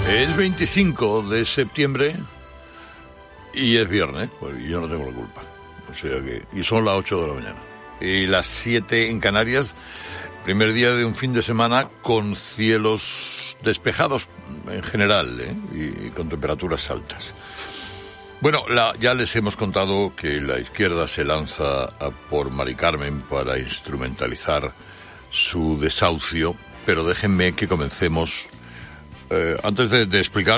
Es 25 de septiembre y es viernes, pues yo no tengo la culpa. O sea que, y son las 8 de la mañana. Y las 7 en Canarias, primer día de un fin de semana con cielos despejados en general, y con temperaturas altas. Bueno, ya les hemos contado que la izquierda se lanza por Mari Carmen para instrumentalizar su desahucio, pero déjenme que comencemos. Antes de explicar